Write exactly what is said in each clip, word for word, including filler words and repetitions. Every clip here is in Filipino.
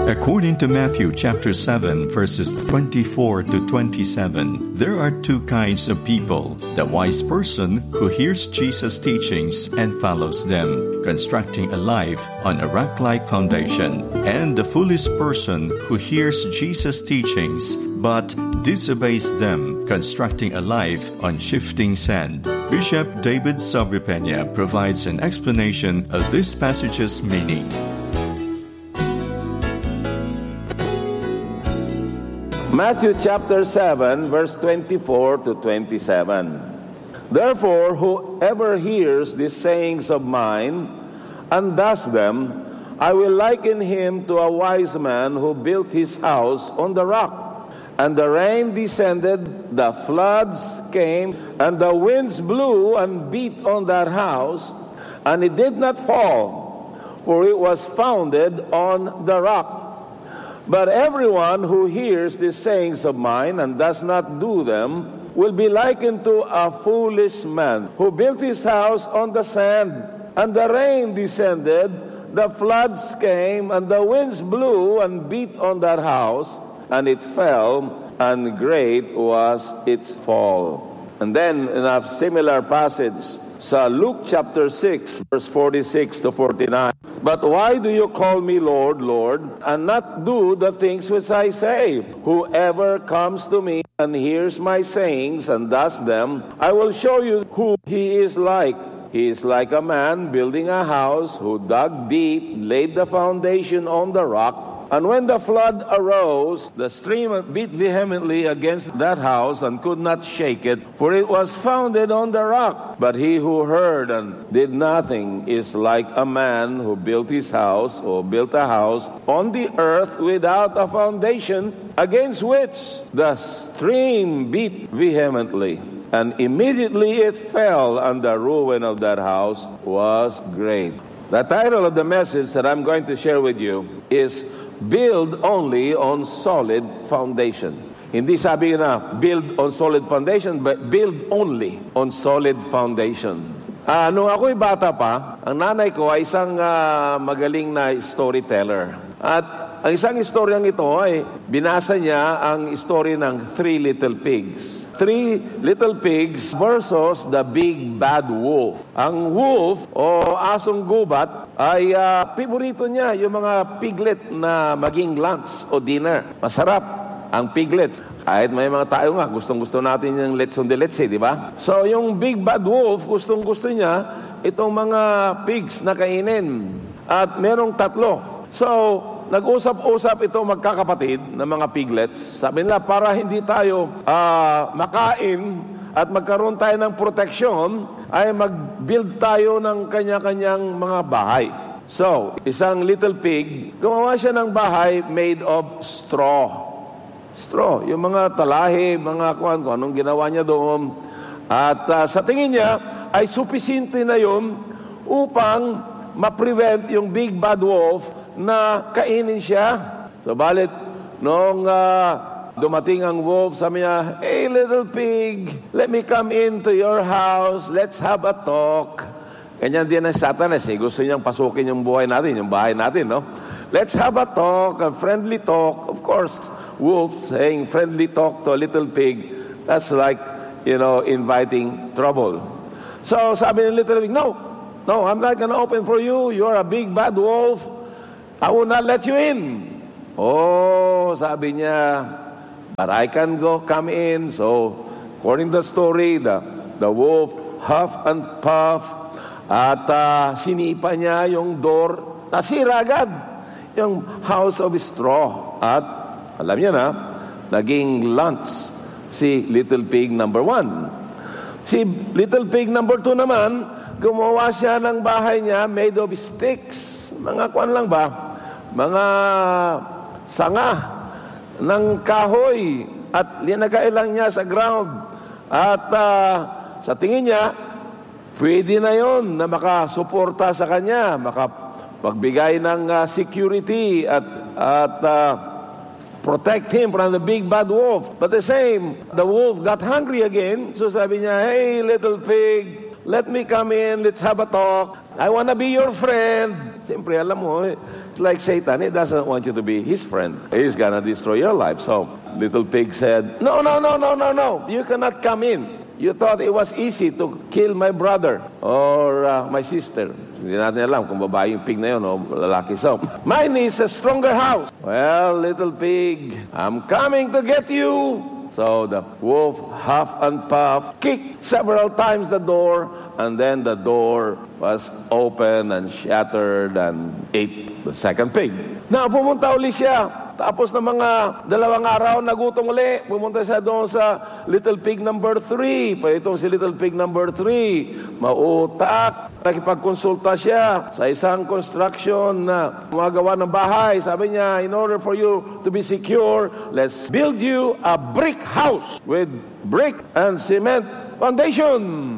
According to Matthew chapter seven, verses twenty-four to twenty-seven, there are two kinds of people: the wise person who hears Jesus' teachings and follows them, constructing a life on a rock-like foundation, and the foolish person who hears Jesus' teachings but disobeys them, constructing a life on shifting sand. Bishop David Sobrepena provides an explanation of this passage's meaning. Matthew chapter seven, verse twenty-four to twenty-seven. Therefore, whoever hears these sayings of mine and does them, I will liken him to a wise man who built his house on the rock. And the rain descended, the floods came, and the winds blew and beat on that house, and it did not fall, for it was founded on the rock. But everyone who hears these sayings of mine and does not do them will be likened to a foolish man who built his house on the sand. And the rain descended, the floods came, and the winds blew and beat on that house, and it fell, and great was its fall. And then in a similar passage, sa Luke chapter six, verse forty-six to forty-nine, but why do you call me Lord, Lord, and not do the things which I say? Whoever comes to me and hears my sayings and does them, I will show you who he is like. He is like a man building a house who dug deep, laid the foundation on the rock. And when the flood arose, the stream beat vehemently against that house and could not shake it, for it was founded on the rock. But he who heard and did nothing is like a man who built his house, or built a house on the earth without a foundation, against which the stream beat vehemently. And immediately it fell, and the ruin of that house was great. The title of the message that I'm going to share with you is Build Only on Solid Foundation. Hindi sabi na build on solid foundation, but build only on solid foundation. Uh, nung ako'y bata pa, ang nanay ko ay isang uh, magaling na storyteller. At ang isang istoryang ito ay binasa niya ang story ng Three Little Pigs. Three Little Pigs versus the Big Bad Wolf. Ang wolf o asong gubat ay uh, paborito niya yung mga piglet na maging lunch o dinner. Masarap ang piglet. Kahit may mga tayo nga, gustong-gusto natin yung let's on the let's say, di ba? So yung Big Bad Wolf, gustong-gusto niya itong mga pigs na kainin. At merong tatlo. So, nag-usap-usap ito magkakapatid ng mga piglets. Sabi nila, para hindi tayo uh, makain at magkaroon tayo ng proteksyon, ay mag-build tayo ng kanya-kanyang mga bahay. So, isang little pig, gumawa siya ng bahay made of straw. Straw, yung mga talahi, mga kuwan, kung anong ginawa niya doon. At uh, sa tingin niya, ay supisinte na yun upang ma-prevent yung Big Bad Wolf na kainin siya. So, balit, nung uh, dumating ang wolf, sabi niya, hey, little pig, let me come into your house. Let's have a talk. Ganyan din ang Satanas, eh. Gusto niyang pasukin yung buhay natin, yung bahay natin, no? Let's have a talk, a friendly talk. Of course, wolf saying friendly talk to a little pig, that's like, you know, inviting trouble. So, sabi ng little pig, no, no, I'm not gonna open for you. You're a big bad wolf. I will not let you in. Oh, sabi niya, but I can go, come in. So, according to the story, the, the wolf huff and puff, at uh, sinipa niya yung door, nasira agad yung house of straw. At, alam niya na, naging lunch si Little Pig number one. Si Little Pig number two naman, gumawa siya ng bahay niya made of sticks. Mga kwan lang ba? Mga sanga ng kahoy at linagay lang niya sa ground. At uh, sa tingin niya, pwede na yon na makasuporta sa kanya, makapagbigay ng uh, security at, at uh, protect him from the big bad wolf. But the same, the wolf got hungry again. So sabi niya, hey, little pig, let me come in, let's have a talk. I wanna be your friend. Siyempre, alam mo, it's like Satan. He doesn't want you to be his friend. He's gonna destroy your life. So, little pig said, no, no, no, no, no, no. You cannot come in. You thought it was easy to kill my brother or uh, my sister. Hindi natin alam kung babae yung pig na yun o lalaki. So, mine is a stronger house. Well, little pig, I'm coming to get you. So the wolf, huff and puff, kicked several times the door, and then the door was open and shattered and ate the second pig. Na pumunta uli siya. Tapos na mga dalawang araw, nagutom uli. Pumunta siya doon sa little pig number three. Pa itong si little pig number three. Mautak. Nakipagkonsulta siya sa isang construction na gumagawa ng bahay. Sabi niya, in order for you to be secure, let's build you a brick house with brick and cement foundation.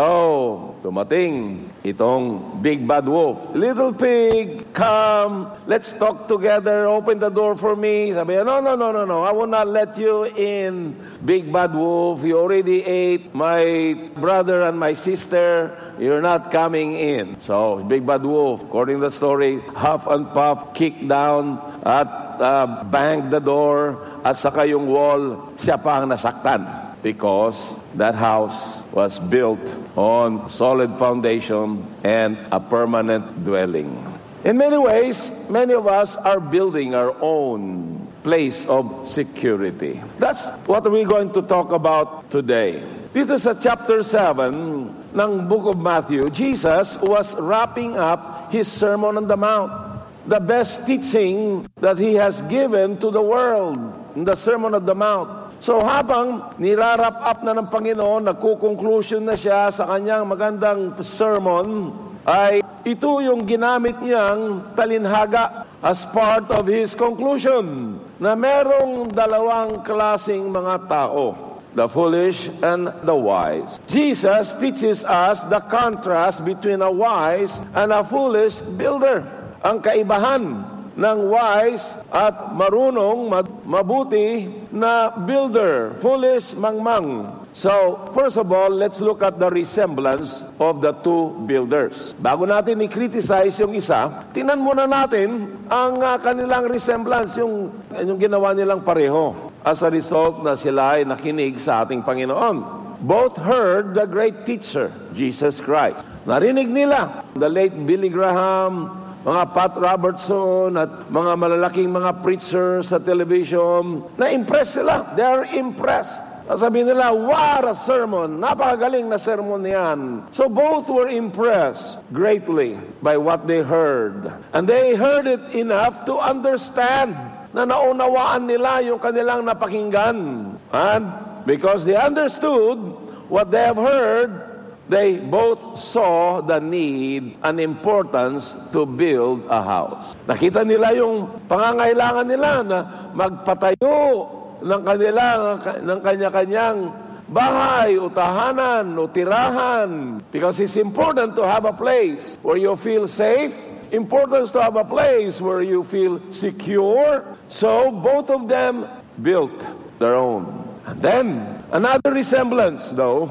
So, dumating itong big bad wolf. Little pig, come, let's talk together, open the door for me. Sabi niya, no, no, no, no, no, I will not let you in, big bad wolf. You already ate my brother and my sister. You're not coming in. So, big bad wolf, according to the story, huff and puff, kicked down at uh, banged the door, at saka yung wall, siya pa ang nasaktan. Because that house was built on solid foundation and a permanent dwelling. In many ways, many of us are building our own place of security. That's what we're going to talk about today. Dito sa chapter seven ng book of Matthew, Jesus was wrapping up his Sermon on the Mount. The best teaching that he has given to the world in the Sermon on the Mount. So habang nirarap up na ng Panginoon, nagko-conclusion na siya sa kanyang magandang sermon, ay ito yung ginamit niyang talinhaga as part of his conclusion, na merong dalawang klaseng mga tao, the foolish and the wise. Jesus teaches us the contrast between a wise and a foolish builder. Ang kaibahan ng wise at marunong, mabuti na builder, foolish mangmang. So, first of all, let's look at the resemblance of the two builders. Bago natin i-criticize yung isa, tingnan muna natin ang uh, kanilang resemblance, yung, yung ginawa nilang pareho. As a result na sila ay nakinig sa ating Panginoon. Both heard the great teacher, Jesus Christ. Narinig nila, the late Billy Graham, mga Pat Robertson at mga malalaking mga preachers sa television, na-impress sila. They are impressed. Sabi nila, what a sermon. Napakagaling na sermon niyan. So both were impressed greatly by what they heard. And they heard it enough to understand na naunawaan nila yung kanilang napakinggan. And because they understood what they have heard, they both saw the need and importance to build a house. Nakita nila yung pangangailangan nila na magpatayo ng kanilang ng kanya-kanyang bahay o tahanan o tirahan. Because it's important to have a place where you feel safe. Important to have a place where you feel secure. So both of them built their own. And then another resemblance, though,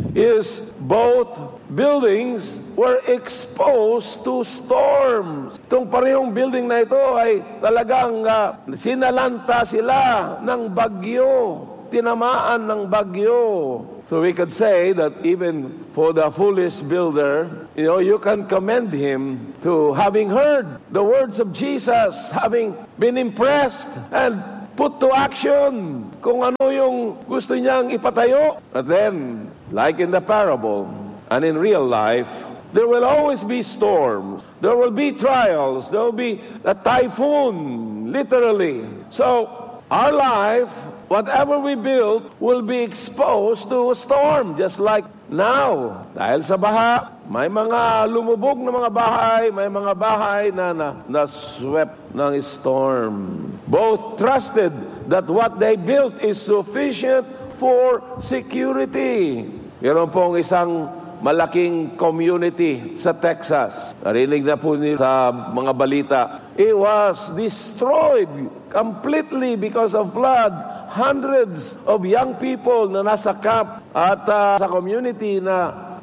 is both buildings were exposed to storms. Itong parehong building na ito ay talagang uh, sinalanta sila ng bagyo, tinamaan ng bagyo. So we could say that even for the foolish builder, you know, you can commend him to having heard the words of Jesus, having been impressed and put to action kung ano yung gusto niyang ipatayo. But then, like in the parable, and in real life, there will always be storms. There will be trials. There will be a typhoon, literally. So, our life, whatever we build, will be exposed to a storm, just like now. Dahil sa baha, may mga lumubog na mga bahay, may mga bahay na na, na swept ng storm. Both trusted that what they built is sufficient for security. Meron pong isang malaking community sa Texas. Narinig na po niyo sa mga balita. It was destroyed completely because of flood. Hundreds of young people na nasa camp at uh, sa community na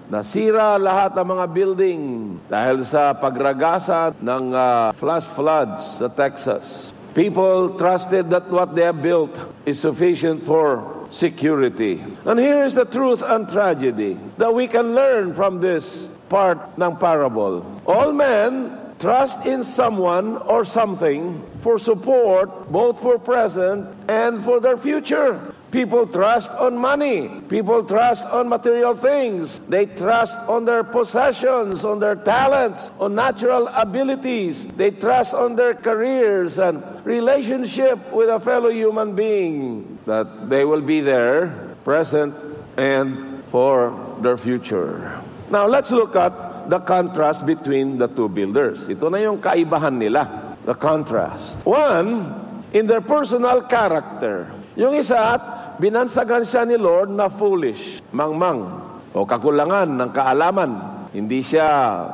Nasira lahat ng mga building dahil sa pagragasa ng uh, flash floods sa Texas. People trusted that what they have built is sufficient for security. And here is the truth and tragedy that we can learn from this part ng parable. All men trust in someone or something for support, both for present and for their future. People trust on money. People trust on material things. They trust on their possessions, on their talents, on natural abilities. They trust on their careers and relationship with a fellow human being, that they will be there, present, and for their future. Now, let's look at the contrast between the two builders. Ito na yung kaibahan nila, the contrast. One, in their personal character. Yung isa, binansagan siya ni Lord na foolish, mangmang, o kakulangan ng kaalaman. Hindi siya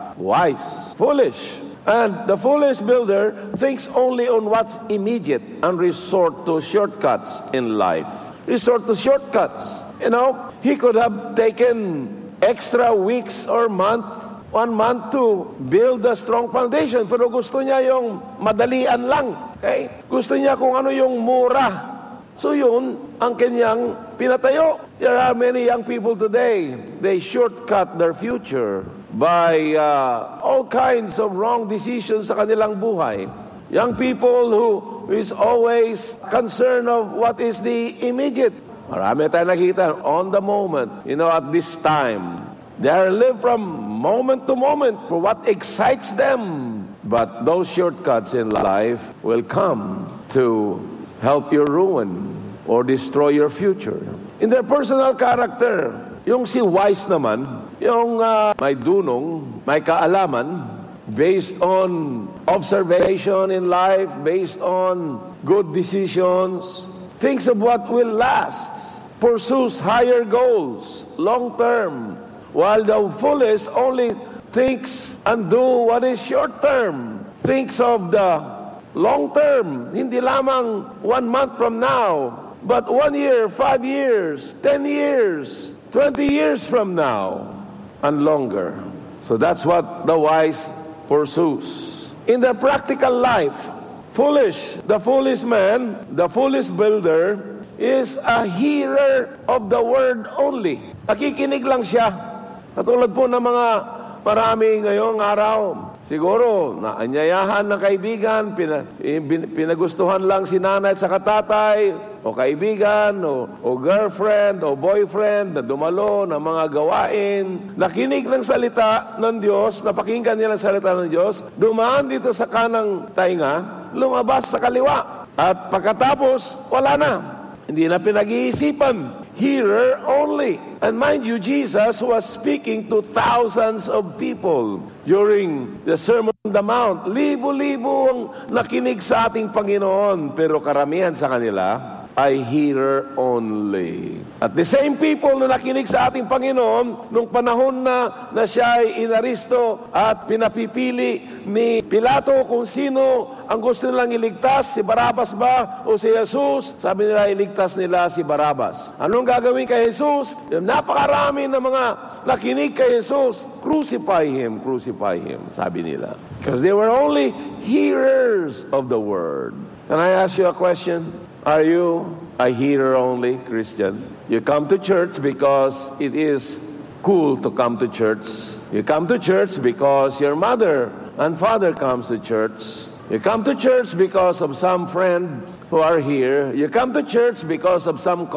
wise, foolish. And the foolish builder thinks only on what's immediate and resort to shortcuts in life. Resort to shortcuts. You know, he could have taken extra weeks or month, one month to build a strong foundation. Pero gusto niya yung madalian lang. Okay? Gusto niya kung ano yung mura. So yun, ang kanyang pinatayo. There are many young people today, they shortcut their future by uh, all kinds of wrong decisions sa kanilang buhay. Young people who is always concerned of what is the immediate. Marami tayo nakita on the moment, you know, at this time. They are live from moment to moment for what excites them. But those shortcuts in life will come to help you ruin or destroy your future. In their personal character, yung si wise naman, yung uh, may dunong, may kaalaman, based on observation in life, based on good decisions, thinks of what will last, pursues higher goals, long term, while the foolish only thinks and do what is short term, thinks of the long term, hindi lamang one month from now, but one year, five years, ten years, twenty years from now, and longer. So that's what the wise pursues. In their practical life, foolish, the foolish man, the foolish builder, is a hearer of the word only. Nakikinig lang siya. Katulad po ng mga marami ngayong araw. Siguro, naanyayahan ng kaibigan, pina, pinagustuhan lang si nanay at saka tatay, o kaibigan, o, o girlfriend, o boyfriend, na dumalo ng mga gawain. Nakinig ng salita ng Diyos, napakinggan nila ang salita ng Diyos, dumaan dito sa kanang tainga, lumabas sa kaliwa. At pagkatapos, wala na. Hindi na pinag-iisipan. Hearer only. And mind you, Jesus was speaking to thousands of people during the Sermon on the Mount. Libo-libo ang nakinig sa ating Panginoon, pero karamihan sa kanila ay hearer only. At the same people na nakinig sa ating Panginoon, nung panahon na, na siya ay inaristo at pinapipili ni Pilato kung sino ang gusto nilang iligtas, si Barabas ba o si Jesus, sabi nila iligtas nila si Barabas. Anong gagawin kay Jesus? Napakarami ng mga nakinig kay Jesus. Crucify him, crucify him, sabi nila. Because they were only hearers of the word. Can I ask you a question? Are you a hearer only Christian? You come to church because it is cool to come to church. You come to church because your mother and father comes to church. You come to church because of some friends who are here. You come to church because of some